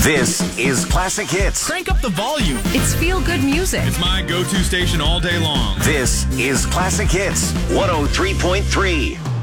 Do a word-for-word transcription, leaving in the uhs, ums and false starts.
This is Classic Hits. Crank up the volume. It's feel-good music. It's my go-to station all day long. This is Classic Hits one oh three point three.